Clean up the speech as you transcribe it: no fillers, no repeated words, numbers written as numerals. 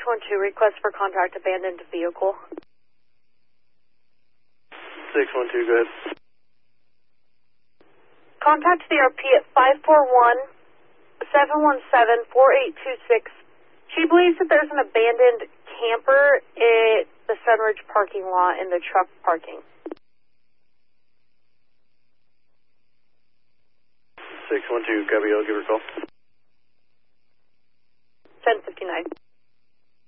612, request for contact abandoned vehicle. 612, go ahead. Contact the RP at 541-717-4826. She believes that there's an abandoned camper at the Sunridge parking lot in the truck parking. 612, copy, I'll give her a call. 1059.